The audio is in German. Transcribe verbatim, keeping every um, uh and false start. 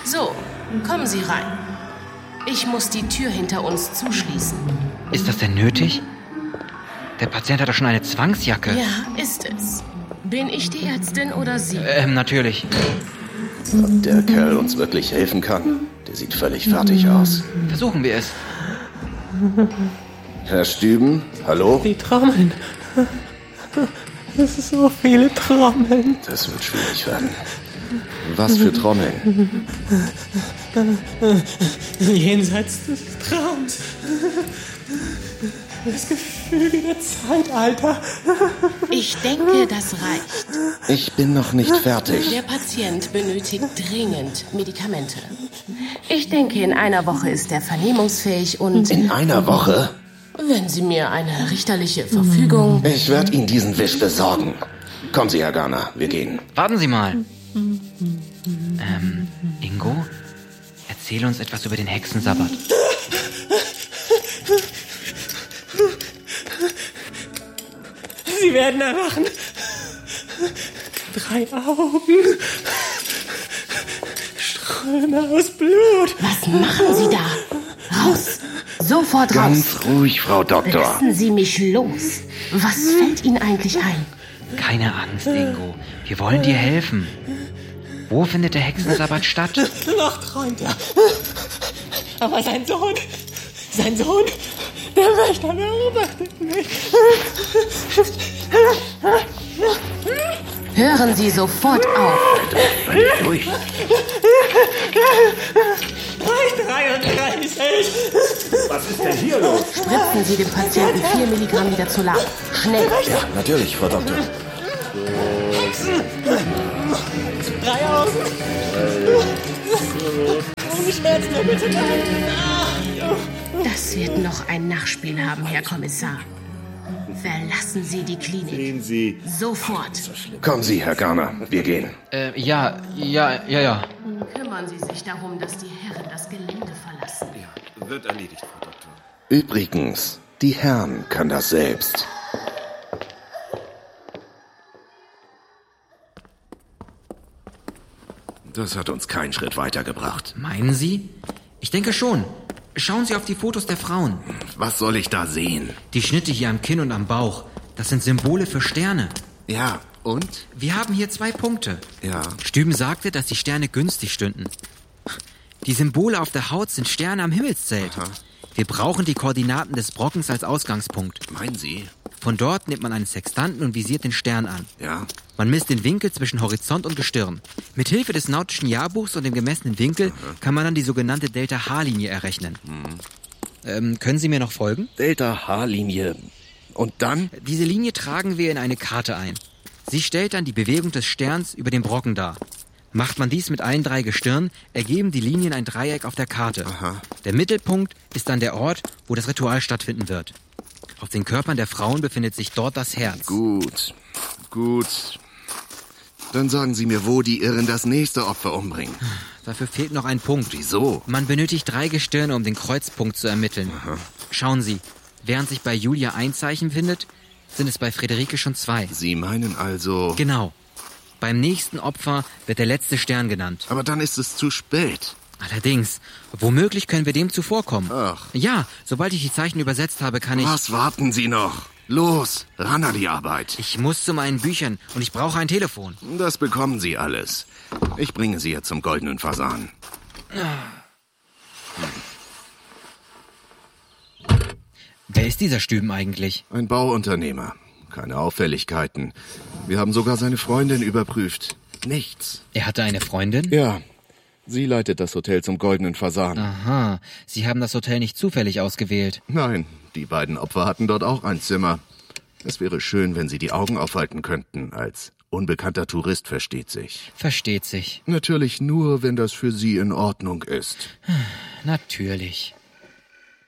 So, kommen Sie rein. Ich muss die Tür hinter uns zuschließen. Ist das denn nötig? Der Patient hat doch schon eine Zwangsjacke. Ja, ist es. Bin ich die Ärztin oder Sie? Ähm, natürlich. Ob der Kerl uns wirklich helfen kann? Der sieht völlig fertig aus. Versuchen wir es. Herr Stüben, hallo? Die Trommeln. Es sind so viele Trommeln. Das wird schwierig werden. Was für Trommeln? Jenseits des Traums. Das Gefüge der Zeitalter. Ich denke, das reicht. Ich bin noch nicht fertig. Der Patient benötigt dringend Medikamente. Ich denke, in einer Woche ist er vernehmungsfähig und... In einer Woche? Wenn Sie mir eine richterliche Verfügung... Ich werde Ihnen diesen Wisch besorgen. Kommen Sie, Herr Garner, wir gehen. Warten Sie mal. Ähm, Ingo? Erzähl uns etwas über den Hexensabbat. Sie werden erwachen. Drei Augen. Ströme aus Blut. Was machen Sie da? Raus! Sofort raus! Ganz ruhig, Frau Doktor. Lassen Sie mich los. Was fällt Ihnen eigentlich ein? Keine Angst, Ingo. Wir wollen dir helfen. Wo findet der Hexensabbat statt? Noch träumt er. Aber sein Sohn, sein Sohn, der Wächter beobachtet mich. Hören Sie sofort auf. Durch. dreiunddreißig. Was ist denn hier los? Spritzen Sie dem Patienten vier Milligramm Midazolam. Schnell. Ja, natürlich, Frau Doktor. Drei Augen. Augenschmerzen, ja bitte nein. Das wird noch ein Nachspiel haben, Herr Kommissar. Verlassen Sie die Klinik. Gehen Sie. Sofort. Kommen Sie, Herr Garner, wir gehen. Äh, ja, ja, ja, ja. Kümmern Sie sich darum, dass die Herren das Gelände verlassen. Ja, wird erledigt, Frau Doktor. Übrigens, die Herren können das selbst. Das hat uns keinen Schritt weitergebracht. Meinen Sie? Ich denke schon. Schauen Sie auf die Fotos der Frauen. Was soll ich da sehen? Die Schnitte hier am Kinn und am Bauch. Das sind Symbole für Sterne. Ja, und? Wir haben hier zwei Punkte. Ja. Stüben sagte, dass die Sterne günstig stünden. Die Symbole auf der Haut sind Sterne am Himmelszelt. Aha. Wir brauchen die Koordinaten des Brockens als Ausgangspunkt. Meinen Sie? Von dort nimmt man einen Sextanten und visiert den Stern an. Ja. Man misst den Winkel zwischen Horizont und Gestirn. Mit Hilfe des nautischen Jahrbuchs und dem gemessenen Winkel Aha. kann man dann die sogenannte Delta-H-Linie errechnen. Mhm. Ähm, können Sie mir noch folgen? Delta-H-Linie. Und dann? Diese Linie tragen wir in eine Karte ein. Sie stellt dann die Bewegung des Sterns über den Brocken dar. Macht man dies mit allen drei Gestirnen, ergeben die Linien ein Dreieck auf der Karte. Aha. Der Mittelpunkt ist dann der Ort, wo das Ritual stattfinden wird. Auf den Körpern der Frauen befindet sich dort das Herz. Gut, gut. Dann sagen Sie mir, wo die Irren das nächste Opfer umbringen. Dafür fehlt noch ein Punkt. Wieso? Man benötigt drei Gestirne, um den Kreuzpunkt zu ermitteln. Aha. Schauen Sie, während sich bei Julia ein Zeichen findet, sind es bei Friederike schon zwei. Sie meinen also... Genau. Beim nächsten Opfer wird der letzte Stern genannt. Aber dann ist es zu spät. Allerdings, womöglich können wir dem zuvorkommen. Ach. Ja, sobald ich die Zeichen übersetzt habe, kann ich... Was warten Sie noch? Los, ran an die Arbeit. Ich muss zu meinen Büchern und ich brauche ein Telefon. Das bekommen Sie alles. Ich bringe Sie jetzt zum Goldenen Fasan. Hm. Wer ist dieser Stüben eigentlich? Ein Bauunternehmer. Keine Auffälligkeiten. Wir haben sogar seine Freundin überprüft. Nichts. Er hatte eine Freundin? Ja, sie leitet das Hotel zum Goldenen Fasan. Aha, Sie haben das Hotel nicht zufällig ausgewählt. Nein, die beiden Opfer hatten dort auch ein Zimmer. Es wäre schön, wenn Sie die Augen aufhalten könnten. Als unbekannter Tourist, versteht sich. Versteht sich. Natürlich nur, wenn das für Sie in Ordnung ist. Natürlich.